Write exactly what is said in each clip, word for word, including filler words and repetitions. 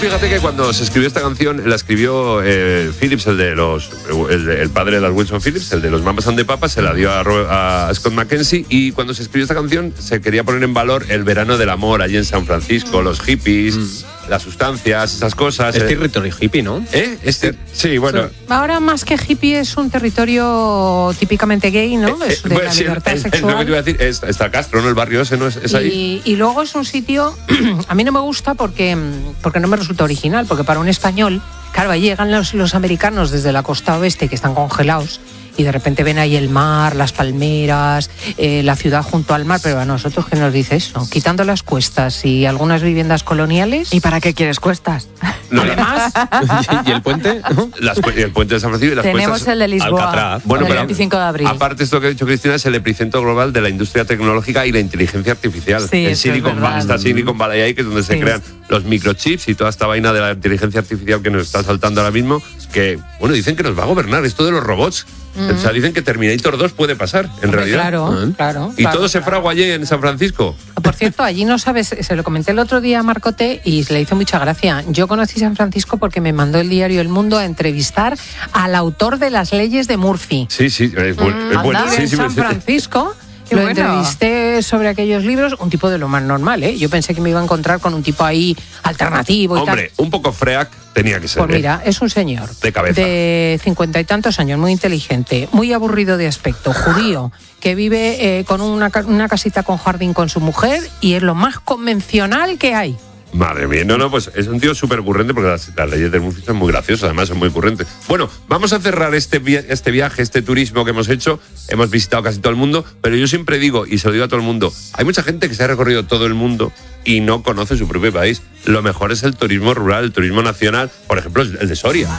fíjate que cuando se escribió esta canción, la escribió eh, Phillips, el de los el, el padre de las Wilson Phillips, el de los Mamas and the Papas, se la dio a, a Scott McKenzie, y cuando se escribió esta canción se quería poner en valor el verano del amor allí en San Francisco, los hippies, mm. las sustancias, esas cosas. Es eh. territorio hippie, ¿no? ¿Eh? Este, sí, bueno. Ahora más que hippie es un territorio típicamente gay, ¿no? Eh, es de bueno, la sí, libertad es, sexual. Es lo que te iba a decir, es, está Castro, ¿no? El barrio ese, ¿no? Es, es ahí. Y, y luego es un sitio, a mí no me gusta porque, porque no me resulta original, porque para un español, claro, ahí llegan los, los americanos desde la costa oeste que están congelados y de repente ven ahí el mar, las palmeras, eh, la ciudad junto al mar, pero a nosotros, ¿qué nos dice eso? Quitando las cuestas y algunas viviendas coloniales. ¿Y para qué quieres cuestas? No, además. ¿Y el puente? Las, el puente de San Francisco y las Tenemos cuestas, el de Lisboa, Alcatraz. Bueno, el pero, veinticinco de abril. Aparte, esto que ha dicho Cristina es el epicentro global de la industria tecnológica y la inteligencia artificial. Sí, en eso Silicon es Valley, verdad. está Silicon Valley ahí, que es donde se Sí. crean los microchips y toda esta vaina de la inteligencia artificial que nos está saltando ahora mismo, que, bueno, dicen que nos va a gobernar esto de los robots. Mm. O sea, dicen que Terminator dos puede pasar, en Hombre, realidad. Claro, ¿Eh? claro. Y claro, todo se claro. fragua allí en San Francisco. Por cierto, allí no sabes, se lo comenté el otro día a Marcote y le hizo mucha gracia. Yo conocí San Francisco porque me mandó el diario El Mundo a entrevistar al autor de las leyes de Murphy. Sí, sí, es, bu Mm, es bueno. anda, Sí, en sí, San sí. Francisco. Qué Lo bueno. entrevisté sobre aquellos libros, un tipo de lo más normal, ¿eh? Yo pensé que me iba a encontrar con un tipo ahí alternativo y Hombre, tal. un poco freak tenía que ser. Pues ¿eh? mira, es un señor De cabeza. de cincuenta y tantos años, muy inteligente, muy aburrido de aspecto, judío, que vive eh, con una, ca- una casita con jardín con su mujer y es lo más convencional que hay. Madre mía, no, no, pues es un tío súper ocurrente porque las, las leyes del Murphy son muy graciosas, además son muy ocurrentes. Bueno, vamos a cerrar este, via este viaje, este turismo que hemos hecho. Hemos visitado casi todo el mundo, pero yo siempre digo, y se lo digo a todo el mundo, hay mucha gente que se ha recorrido todo el mundo y no conoce su propio país. Lo mejor es el turismo rural, el turismo nacional, por ejemplo, el de Soria.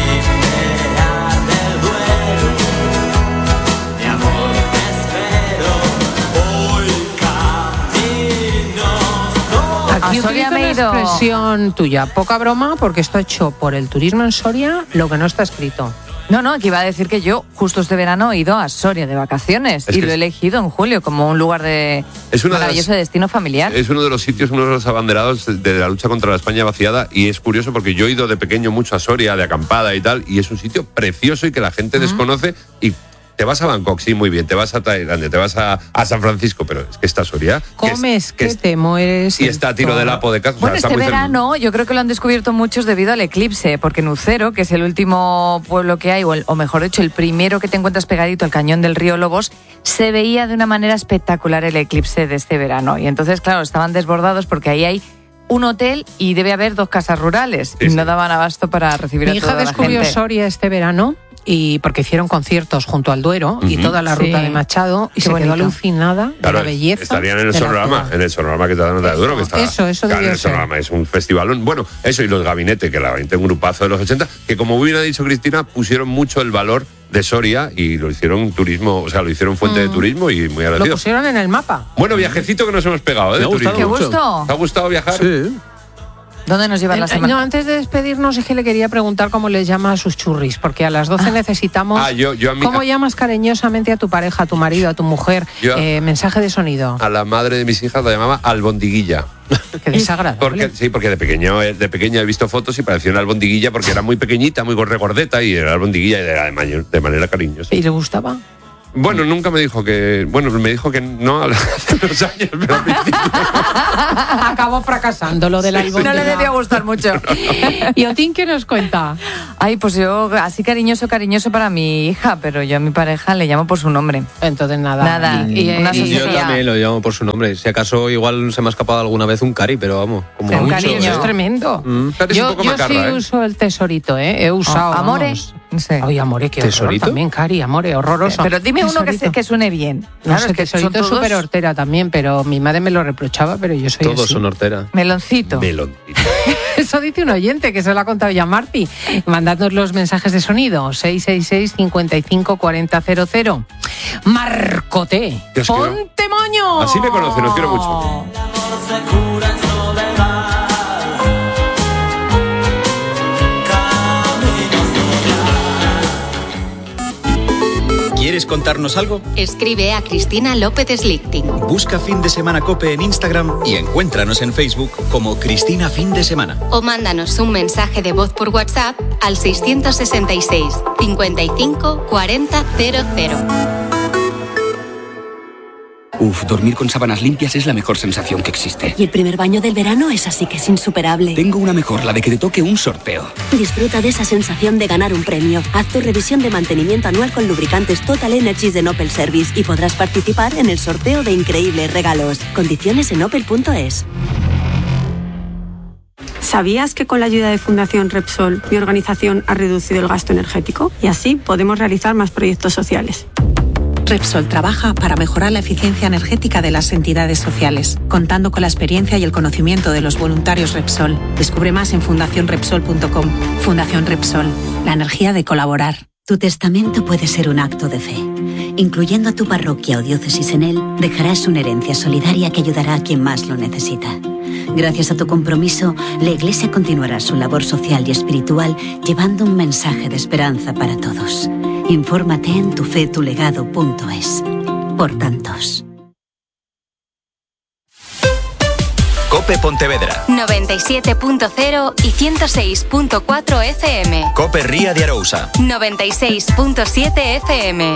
Aquí A Soria utilizo me he una ido. expresión tuya, poca broma, porque está hecho por el turismo en Soria lo que no está escrito. No, no, que iba a decir que yo justo este verano he ido a Soria de vacaciones Es y que lo he es- elegido en julio como un lugar de Es una de maravilloso las- destino familiar. Es uno de los sitios, uno de los abanderados de la lucha contra la España vaciada, y es curioso porque yo he ido de pequeño mucho a Soria, de acampada y tal, y es un sitio precioso y que la gente desconoce. Y te vas a Bangkok, sí, muy bien, te vas a Tailandia, te vas a, a San Francisco, pero es que está Soria. que es- Comes que, es- te mueres. y está a tiro de lapo de casa. o sea, Bueno, está este muy cerca. verano yo creo que lo han descubierto muchos debido al eclipse, porque en Ucero, que es el último pueblo que hay, o, el- o mejor dicho, el primero que te encuentras pegadito al cañón del río Lobos, se veía de una manera espectacular el eclipse de este verano. Y entonces, claro, estaban desbordados porque ahí hay un hotel y debe haber dos casas rurales. Sí, y sí. no daban abasto para recibir Mi a toda hija la descubrió gente. Soria este verano y porque hicieron conciertos junto al Duero y Ujú. toda la Sí. ruta de Machado y Qué se quedó bonito. alucinada Claro, de la belleza. estarían en el de la sonorama, ciudad. en el sonorama que te dan de duro que está. Eso, eso claro, debió en el ser. sonorama es un festivalón. Bueno, eso y los gabinetes, que la gabinete es un grupazo de los ochenta, que como bien ha dicho Cristina, pusieron mucho el valor de Soria y lo hicieron turismo, o sea, lo hicieron fuente de turismo y muy Lo agradecido. pusieron en el mapa. Bueno, viajecito que nos hemos pegado, ¿eh? Me ha de gustado turismo. ¡Qué mucho. gusto! ¿Te ha gustado viajar? Sí. ¿Dónde nos llevan la Eh, semana? No, antes de despedirnos es que le quería preguntar cómo les llama a sus churris, porque a las doce necesitamos... Ah, yo- yo a mí- ¿Cómo llamas cariñosamente a tu pareja, a tu marido, a tu mujer? Yo- Eh, mensaje de sonido. A la madre de mis hijas la llamaba albondiguilla. Qué desagradable. Porque, sí, porque de pequeño, de pequeña he visto fotos y parecía una albondiguilla porque era muy pequeñita, muy regordeta y era albondiguilla y era de, mayor- de manera cariñosa. ¿Y le gustaba? Bueno, nunca me dijo que... Bueno, me dijo que no hace unos años, pero al principio- Acabó fracasando lo del álbum. No le debió gustar mucho. ¿Y Otín qué nos cuenta? Ay, pues yo así cariñoso, cariñoso para mi hija, pero yo a mi pareja le llamo por su nombre. Entonces nada. Nada, Y, y- una y- Yo Sería- también lo llamo por su nombre. Si acaso igual se me ha escapado alguna vez un cari, pero vamos, como Un mucho. cariño. Eso ¿eh? es tremendo. Mm. Pero es un Yo, poco yo macarra, sí ¿eh? uso el tesorito, ¿eh? He usado. Ah, amore. vamos. No sé. Ay, amore, qué horror ¿Tesorito? también, Cari, amore, horroroso. Pero dime uno que, se- Tesorito. que suene bien. No Claro, sé, es que son tesorito es todos súper hortera también, pero mi madre me lo reprochaba, pero yo soy Todos así. son hortera. Meloncito. Meloncito. Eso dice un oyente que se lo ha contado ya Marti. Mandadnos los mensajes de sonido. seis seis seis, cinco cinco, cuatro cero cero cero. Marcote. Dios, quiero- ¡Ponte moño! Así me conocen, os quiero mucho. ¿Quieres contarnos algo? Escribe a Cristina López Slichting. Busca Fin de Semana COPE en Instagram y encuéntranos en Facebook como Cristina Fin de Semana. O mándanos un mensaje de voz por WhatsApp al seiscientos sesenta y seis, cincuenta y cinco, cuarenta, cero cero. Uf, dormir con sábanas limpias es la mejor sensación que existe. Y el primer baño del verano es así que es insuperable. Tengo una mejor, la de que te toque un sorteo. Disfruta de esa sensación de ganar un premio. Haz tu revisión de mantenimiento anual con lubricantes Total Energies de Opel Service y podrás participar en el sorteo de increíbles regalos. Condiciones en opel punto es. ¿Sabías que con la ayuda de Fundación Repsol, mi organización ha reducido el gasto energético? Y así podemos realizar más proyectos sociales. Repsol trabaja para mejorar la eficiencia energética de las entidades sociales, contando con la experiencia y el conocimiento de los voluntarios Repsol. Descubre más en fundación repsol punto com. Fundación Repsol, la energía de colaborar. Tu testamento puede ser un acto de fe. Incluyendo a tu parroquia o diócesis en él, dejarás una herencia solidaria que ayudará a quien más lo necesita. Gracias a tu compromiso, la Iglesia continuará su labor social y espiritual llevando un mensaje de esperanza para todos. Infórmate en tufetulegado punto es. Por tantos. COPE Pontevedra. noventa y siete punto cero y ciento seis punto cuatro F M. COPE Ría de Arousa. noventa y seis punto siete F M.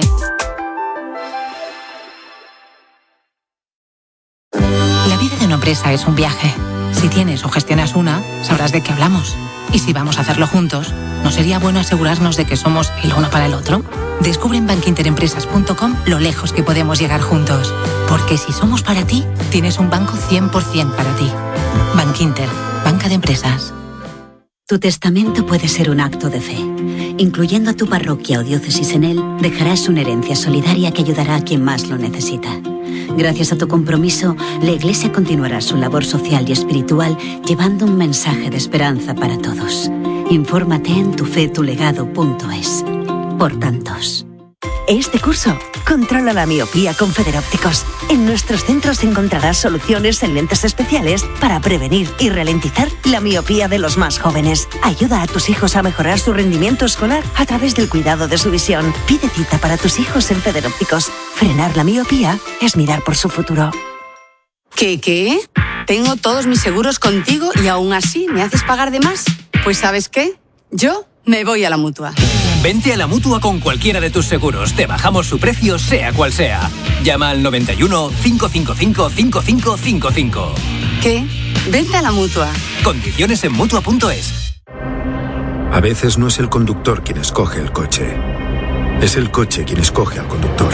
La vida de una empresa es un viaje. Si tienes o gestionas una, sabrás de qué hablamos. Y si vamos a hacerlo juntos, ¿no sería bueno asegurarnos de que somos el uno para el otro? Descubre en bankinterempresas punto com lo lejos que podemos llegar juntos. Porque si somos para ti, tienes un banco cien por ciento para ti. Bankinter, banca de empresas. Tu testamento puede ser un acto de fe. Incluyendo a tu parroquia o diócesis en él, dejarás una herencia solidaria que ayudará a quien más lo necesita. Gracias a tu compromiso, la Iglesia continuará su labor social y espiritual llevando un mensaje de esperanza para todos. Infórmate en tufetulegado punto es. Por tantos. Este curso, controla la miopía con Federópticos. En nuestros centros encontrarás soluciones en lentes especiales para prevenir y ralentizar la miopía de los más jóvenes. Ayuda a tus hijos a mejorar su rendimiento escolar a través del cuidado de su visión. Pide cita para tus hijos en Federópticos. Frenar la miopía es mirar por su futuro. ¿Qué, qué? Tengo todos mis seguros contigo y aún así me haces pagar de más. Pues ¿sabes qué? Yo me voy a la Mutua. Vente a la Mutua con cualquiera de tus seguros. Te bajamos su precio, sea cual sea. Llama al noventa y uno, cinco cinco cinco, cinco cinco cinco cinco. ¿Qué? Vente a la Mutua. Condiciones en Mutua punto es. A veces no es el conductor quien escoge el coche. Es el coche quien escoge al conductor.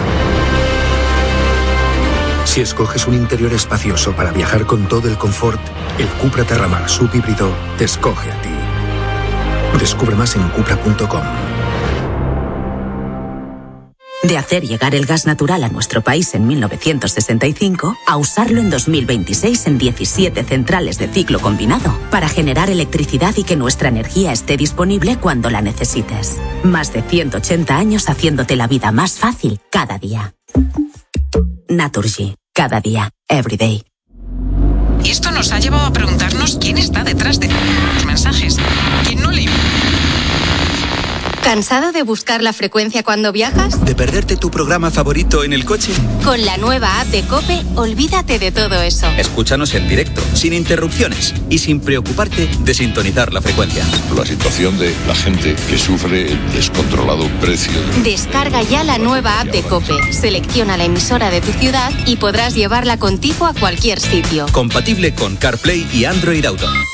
Si escoges un interior espacioso para viajar con todo el confort, el Cupra Terramar subhíbrido te escoge a ti. Descubre más en cupra punto com. De hacer llegar el gas natural a nuestro país en mil novecientos sesenta y cinco a usarlo en dos mil veintiséis en diecisiete centrales de ciclo combinado para generar electricidad y que nuestra energía esté disponible cuando la necesites. Más de ciento ochenta años haciéndote la vida más fácil cada día. Naturgy. Cada día. Every day. Y esto nos ha llevado a preguntarnos quién está detrás de los mensajes. ¿Quién no le... ¿Cansado de buscar la frecuencia cuando viajas? ¿De perderte tu programa favorito en el coche? Con la nueva app de COPE, olvídate de todo eso. Escúchanos en directo, sin interrupciones y sin preocuparte de sintonizar la frecuencia. La situación de la gente que sufre el descontrolado precio. De... Descarga ya la nueva app de COPE, selecciona la emisora de tu ciudad y podrás llevarla contigo a cualquier sitio. Compatible con CarPlay y Android Auto.